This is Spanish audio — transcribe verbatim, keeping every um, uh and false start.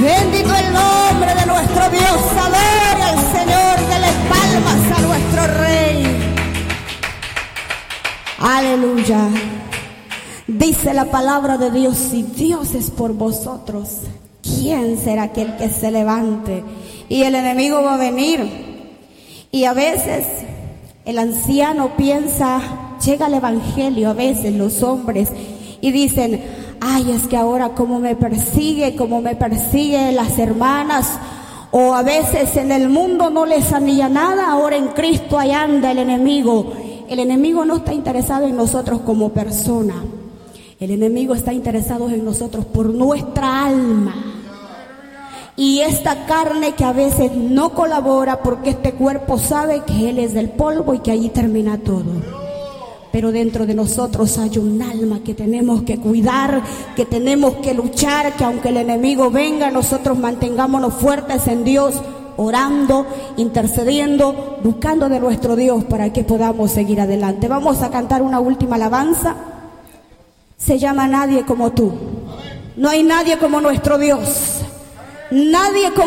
Bendito el nombre de nuestro Dios. Adore al Señor, dele palmas a nuestro Rey. Aleluya. Dice la palabra de Dios: si Dios es por vosotros, ¿quién será aquel que se levante? Y el enemigo va a venir. Y a veces el anciano piensa, llega el evangelio, a veces los hombres, y dicen: ay, es que ahora como me persigue, como me persigue las hermanas. O a veces en el mundo no les salía nada, ahora en Cristo ahí anda el enemigo. El enemigo no está interesado en nosotros como persona. El enemigo está interesado en nosotros por nuestra alma. Y esta carne que a veces no colabora, porque este cuerpo sabe que Él es del polvo y que allí termina todo. Pero dentro de nosotros hay un alma que tenemos que cuidar, que tenemos que luchar, que aunque el enemigo venga, nosotros mantengámonos fuertes en Dios, orando, intercediendo, buscando de nuestro Dios para que podamos seguir adelante. Vamos a cantar una última alabanza. Se llama Nadie como tú. No hay nadie como nuestro Dios. Nadie como